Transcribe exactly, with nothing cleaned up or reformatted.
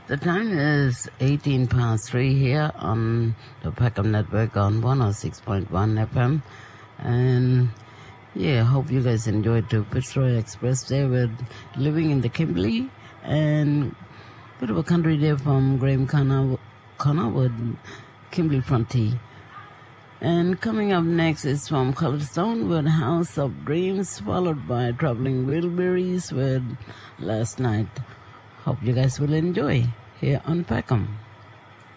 The time is eighteen past three here on the Peckham Network on one oh six point one F M. And yeah, hope you guys enjoyed the Fitzroy Express there with Living in the Kimberley, and a bit of a country there from Graham Connor, Connor with Kimberley Frontier. And coming up next is from Colorstone with House of Dreams, followed by Traveling Wilburys with Last Night. Hope you guys will enjoy here on Peckham.